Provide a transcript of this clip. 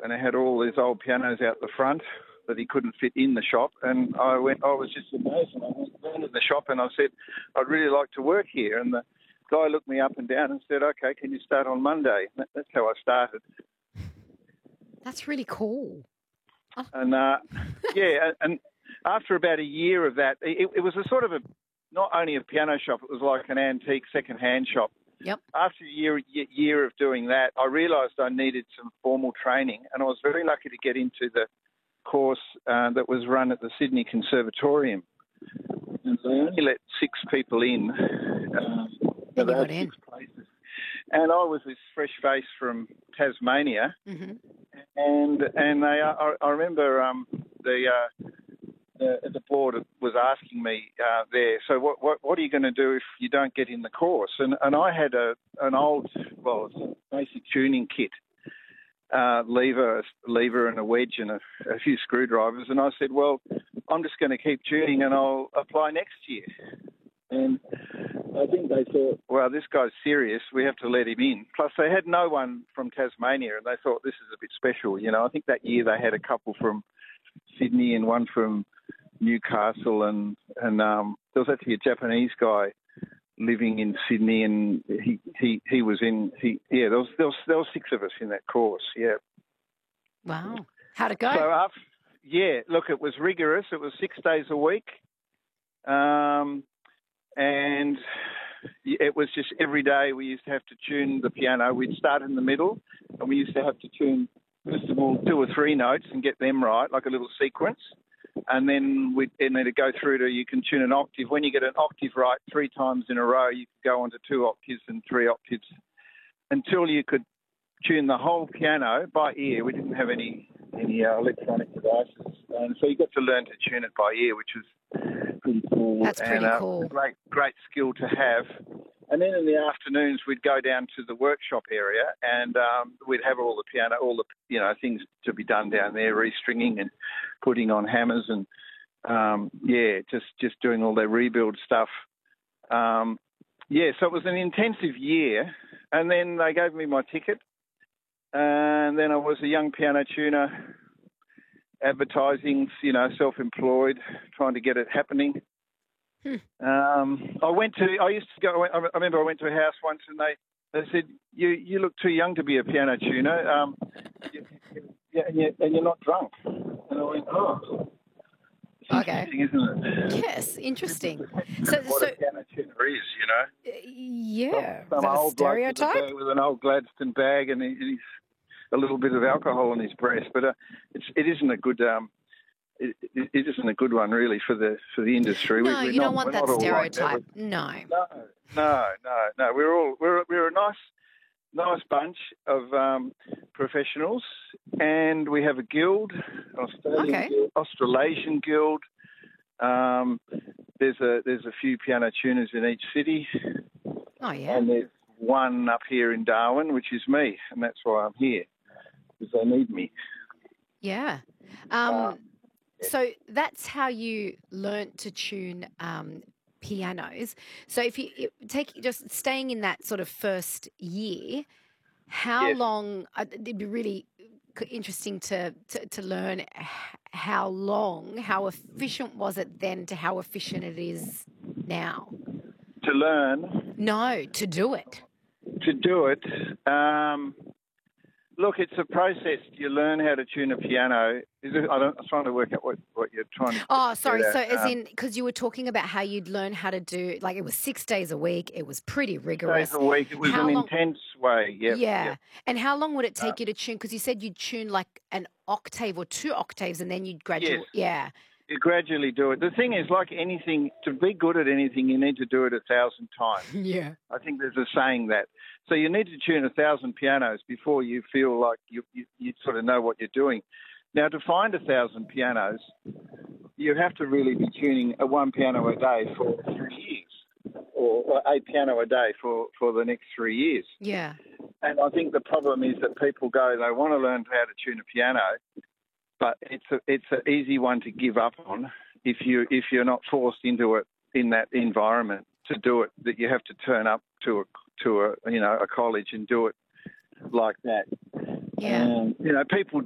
and it had all these old pianos out the front that he couldn't fit in the shop. And I was just amazed. And I went down in the shop and I said, I'd really like to work here. And the guy looked me up and down and said, okay, can you start on Monday? That's how I started. That's really cool. Oh. And, and after about a year of that, it was a sort of not only a piano shop, it was like an antique second-hand shop. Yep. After a year of doing that, I realised I needed some formal training, and I was very lucky to get into the course that was run at the Sydney Conservatorium. And they only let 6 people in. Then you got in. 6 places. And I was this fresh face from Tasmania, and I remember the board was asking me there, so what are you going to do if you don't get in the course? And I had an old, it's a basic tuning kit, lever and a wedge and a few screwdrivers, and I said, well, I'm just going to keep tuning and I'll apply next year. And I think they thought, well, this guy's serious, we have to let him in. Plus, they had no one from Tasmania, and they thought this is a bit special. You know, I think that year they had a couple from Sydney and one from Newcastle, and there was actually a Japanese guy living in Sydney, and he was in. There was 6 of us in that course. Yeah. Wow. How'd it go? So look, it was rigorous. It was 6 days a week. And it was just every day we used to have to tune the piano. We'd start in the middle, and we used to have to tune, first of all, 2 or 3 notes and get them right, like a little sequence. And then it'd go through to, you can tune an octave. When you get an octave right 3 times in a row, you could go on to 2 octaves and 3 octaves until you could tune the whole piano by ear. We didn't have any electronic devices. And so you got to learn to tune it by ear, which was pretty cool. That's pretty cool. Great skill to have. And then in the afternoons, we'd go down to the workshop area, and we'd have all the things to be done down there, restringing and putting on hammers, and just doing all their rebuild stuff. So it was an intensive year, and then they gave me my ticket, and then I was a young piano tuner, advertising, self-employed, trying to get it happening. I remember I went to a house once, and they said, you look too young to be a piano tuner, and you're not drunk. And I went, oh. Okay. Interesting, isn't it? Yes, interesting. What a piano tuner is, Yeah. Some old stereotype? With an old Gladstone bag and he's a little bit of alcohol in his breast, but it isn't a good. It isn't a good one, really, for the industry. No, you don't want that stereotype. No. We're a nice bunch of professionals, and we have a guild, Australasian guild. There's a few piano tuners in each city. Oh yeah. And there's one up here in Darwin, which is me, and that's why I'm here, because they need me. Yeah. So that's how you learnt to tune pianos. So if you just staying in that sort of first year, how long? It'd be really interesting to learn how efficient was it then to how efficient it is now. To learn? No, to do it. To do it. Look, it's a process. You learn how to tune a piano. I was trying to work out what you're trying to. Oh, sorry. So, as in, because you were talking about how you'd learn how to do, like, it was 6 days a week. It was pretty rigorous. 6 days a week. It was intense way. Yep. Yeah. Yep. And how long would it take you to tune? Because you said you'd tune like an octave or 2 octaves, and then you'd graduate. Yes. Yeah. You gradually do it. The thing is, like anything, to be good at anything, you need to do it 1,000 times. Yeah. I think there's a saying that. So you need to tune 1,000 pianos before you feel like you sort of know what you're doing. Now, to find 1,000 pianos, you have to really be tuning one piano a day for 3 years, or a piano a day for the next 3 years. Yeah. And I think the problem is that people they want to learn how to tune a piano, but it's an easy one to give up on if you're not forced into it in that environment to do it. That you have to turn up to a college and do it like that. Yeah. People